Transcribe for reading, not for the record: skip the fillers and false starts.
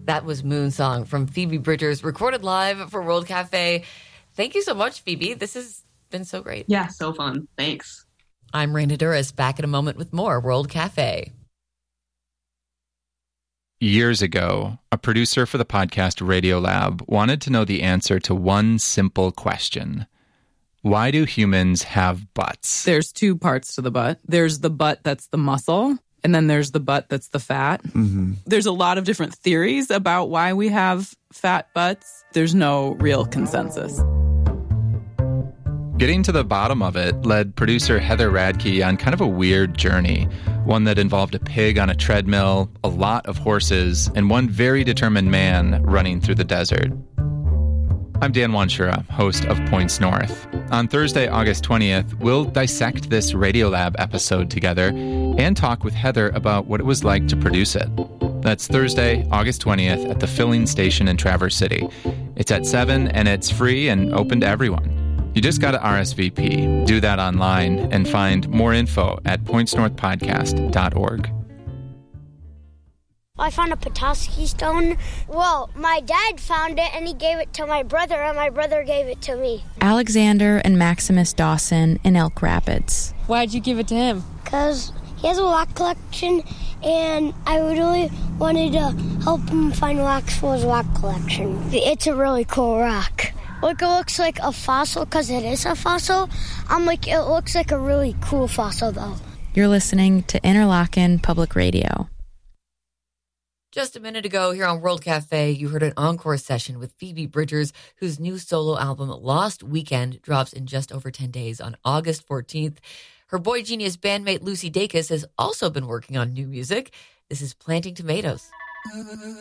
That was Moon Song from Phoebe Bridgers, recorded live for World Cafe. Thank you so much, Phoebe. This has been so great. Yeah, so fun. Thanks. I'm Raina Duras, back in a moment with more World Cafe. Years ago, a producer for the podcast Radiolab wanted to know the answer to one simple question. Why do humans have butts? There's two parts to the butt. There's the butt that's the muscle, and then there's the butt that's the fat. Mm-hmm. There's a lot of different theories about why we have fat butts. There's no real consensus. Getting to the bottom of it led producer Heather Radke on kind of a weird journey, one that involved a pig on a treadmill, a lot of horses, and one very determined man running through the desert. I'm Dan Wanshura, host of Points North. On Thursday, August 20th, we'll dissect this Radiolab episode together and talk with Heather about what it was like to produce it. That's Thursday, August 20th at the Filling Station in Traverse City. It's at 7 and it's free and open to everyone. You just got to RSVP, do that online, and find more info at pointsnorthpodcast.org. I found a Petoskey stone. Well, my dad found it, and he gave it to my brother, and my brother gave it to me. Alexander and Maximus Dawson in Elk Rapids. Why'd you give it to him? Because he has a rock collection, and I really wanted to help him find rocks for his rock collection. It's a really cool rock. Like, it looks like a fossil because it is a fossil. It looks like a really cool fossil, though. You're listening to Interlochen Public Radio. Just a minute ago here on World Cafe, you heard an encore session with Phoebe Bridgers, whose new solo album, Lost Weekend, drops in just over 10 days on August 14th. Her Boy Genius bandmate Lucy Dacus has also been working on new music. This is Planting Tomatoes.